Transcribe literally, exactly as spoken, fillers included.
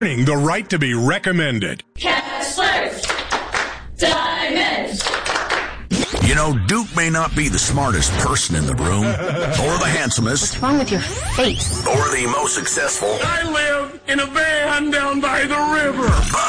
Earning the right to be recommended. Kessler's Diamonds. You know, Duke may not be the smartest person in the room, or the handsomest. What's wrong with your face? Or the most successful. I live in a van down by the river. But